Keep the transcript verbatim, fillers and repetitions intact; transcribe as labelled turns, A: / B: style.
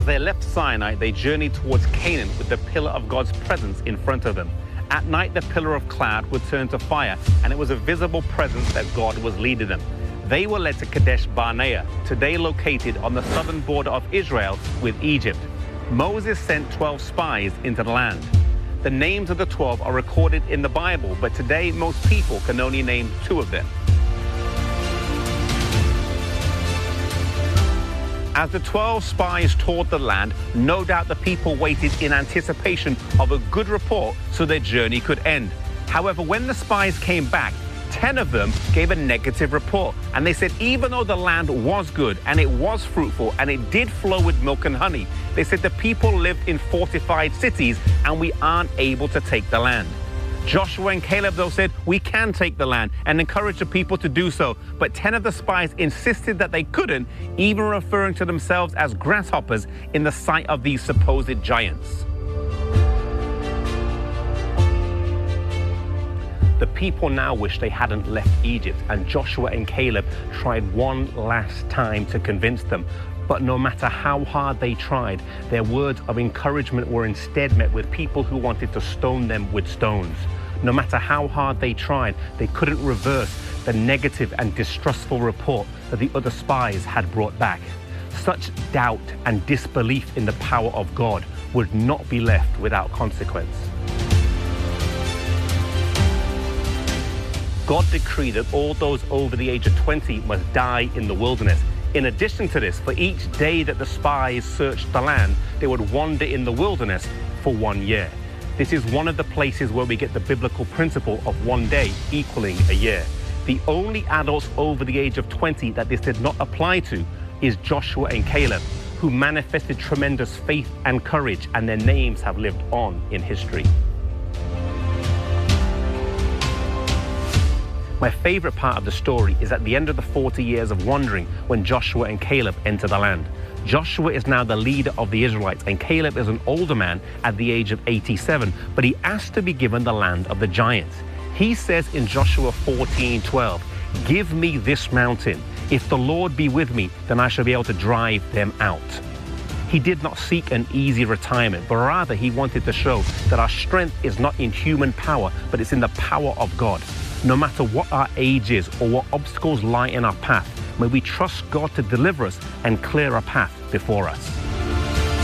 A: They left Sinai, they journeyed towards Canaan with the pillar of God's presence in front of them. At night, the pillar of cloud would turn to fire, and it was a visible presence that God was leading them. They were led to Kadesh Barnea, today located on the southern border of Israel with Egypt. Moses sent twelve spies into the land. The names of the twelve are recorded in the Bible, but today most people can only name two of them. As the twelve spies toured the land, no doubt the people waited in anticipation of a good report so their journey could end. However, when the spies came back, ten of them gave a negative report. And they said even though the land was good and it was fruitful and it did flow with milk and honey, they said the people lived in fortified cities and we aren't able to take the land. Joshua and Caleb, though, said, we can take the land, and encouraged the people to do so. But ten of the spies insisted that they couldn't, even referring to themselves as grasshoppers in the sight of these supposed giants. The people now wish they hadn't left Egypt, and Joshua and Caleb tried one last time to convince them. But no matter how hard they tried, their words of encouragement were instead met with people who wanted to stone them with stones. No matter how hard they tried, they couldn't reverse the negative and distrustful report that the other spies had brought back. Such doubt and disbelief in the power of God would not be left without consequence. God decreed that all those over the age of twenty must die in the wilderness. In addition to this, for each day that the spies searched the land, they would wander in the wilderness for one year. This is one of the places where we get the biblical principle of one day equaling a year. The only adults over the age of twenty that this did not apply to is Joshua and Caleb, who manifested tremendous faith and courage, and their names have lived on in history. My favorite part of the story is at the end of the forty years of wandering when Joshua and Caleb enter the land. Joshua is now the leader of the Israelites, and Caleb is an older man at the age of eighty-seven, but he asked to be given the land of the giants. He says in Joshua fourteen twelve, "Give me this mountain. If the Lord be with me, then I shall be able to drive them out." He did not seek an easy retirement, but rather he wanted to show that our strength is not in human power, but it's in the power of God. No matter what our age is or what obstacles lie in our path, may we trust God to deliver us and clear a path before us.